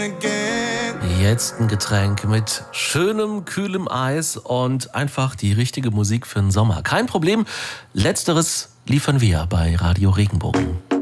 Jetzt ein Getränk mit schönem, kühlem Eis und einfach die richtige Musik für den Sommer. Kein Problem, letzteres liefern wir bei Radio Regenbogen.